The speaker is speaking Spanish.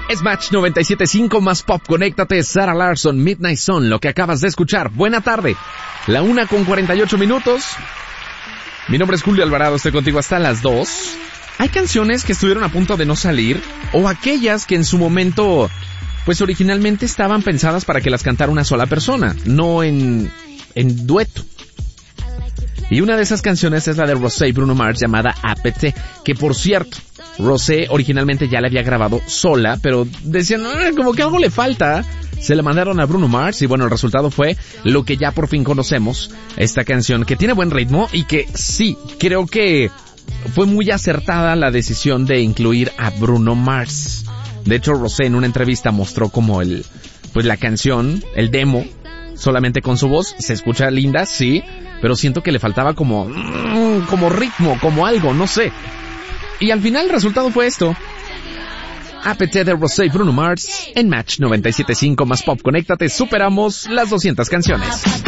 Es Match 97.5 más pop. Conéctate, Sarah Larsson, Midnight Sun, lo que acabas de escuchar. Buena tarde. 1:48. Mi nombre es Julio Alvarado, estoy contigo hasta las 2. Hay canciones que estuvieron a punto de no salir, o aquellas que en su momento, pues originalmente estaban pensadas para que las cantara una sola persona, no en dueto. Y una de esas canciones es la de Rosé y Bruno Mars llamada APT, que por cierto, Rosé originalmente ya la había grabado sola, pero decían, como que algo le falta. Se la mandaron a Bruno Mars y bueno, el resultado fue lo que ya por fin conocemos, esta canción que tiene buen ritmo y que sí, creo que fue muy acertada la decisión de incluir a Bruno Mars. De hecho, Rosé en una entrevista mostró como la canción, el demo, solamente con su voz, se escucha linda, sí, pero siento que le faltaba como ritmo, como algo, no sé. Y al final el resultado fue esto. APT de Rosé y Bruno Mars en Match 97.5 más pop. Conéctate, superamos las 200 canciones.